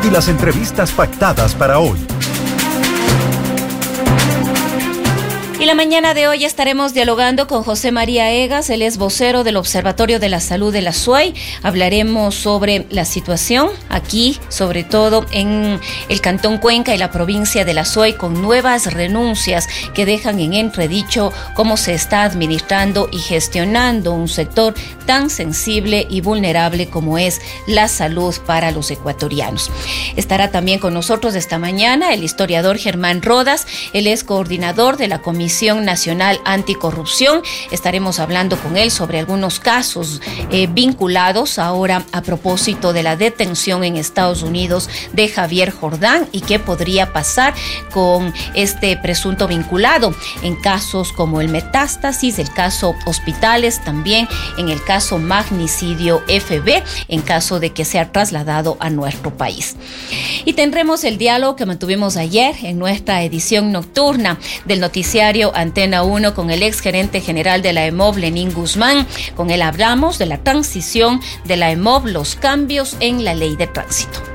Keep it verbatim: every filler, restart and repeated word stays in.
y las entrevistas pactadas para hoy. Y la mañana de hoy estaremos dialogando con José María Egas, él es vocero del Observatorio de la Salud de la S U A Y. Hablaremos sobre la situación aquí, sobre todo en el Cantón Cuenca y la provincia de la S U A Y, con nuevas renuncias que dejan en entredicho cómo se está administrando y gestionando un sector tan sensible y vulnerable como es la salud para los ecuatorianos. Estará también con nosotros esta mañana el historiador Germán Rodas, él es coordinador de la Comisión Comisión Nacional Anticorrupción. Estaremos hablando con él sobre algunos casos eh, vinculados ahora a propósito de la detención en Estados Unidos de Javier Jordán y qué podría pasar con este presunto vinculado en casos como el Metástasis, el caso Hospitales, también en el caso Magnicidio F B, en caso de que sea trasladado a nuestro país. Y tendremos el diálogo que mantuvimos ayer en nuestra edición nocturna del noticiario Antena uno con el ex gerente general de la EMOB, Lenín Guzmán. Con él hablamos de la transición de la EMOB, los cambios en la ley de tránsito.